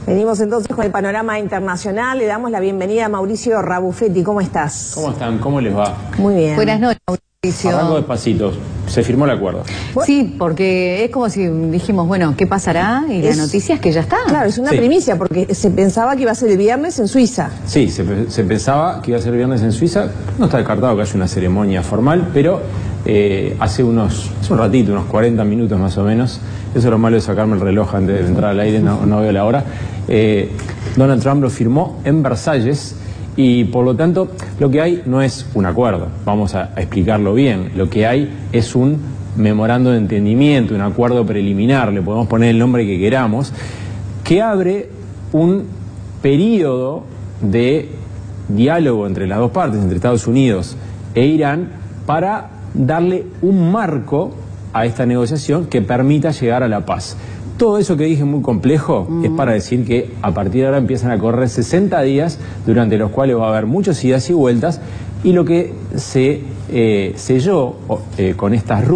Venimos entonces con el panorama internacional. Le damos la bienvenida a Mauricio Rabuffetti. ¿Cómo estás? ¿Cómo están? ¿Cómo les va? Muy bien. Buenas noches, Mauricio. Arranco despacito. Se firmó el acuerdo. Sí, porque es como si dijimos, bueno, ¿qué pasará? Y la noticia es que ya está. Claro, es una primicia, porque se pensaba que iba a ser el viernes en Suiza. Sí, se pensaba que iba a ser el viernes en Suiza. No está descartado que haya una ceremonia formal, pero hace un ratito, unos 40 minutos más o menos, eso es lo malo de sacarme el reloj antes de entrar al aire, no veo la hora, Donald Trump lo firmó en Versalles. Y por lo tanto, lo que hay no es un acuerdo, vamos a explicarlo bien. Lo que hay es un memorando de entendimiento, un acuerdo preliminar, le podemos poner el nombre que queramos, que abre un periodo de diálogo entre las dos partes, entre Estados Unidos e Irán, para darle un marco a esta negociación que permita llegar a la paz. Todo eso que dije muy complejo es para decir que a partir de ahora empiezan a correr 60 días durante los cuales va a haber muchas idas y vueltas, y lo que se selló con estas rutas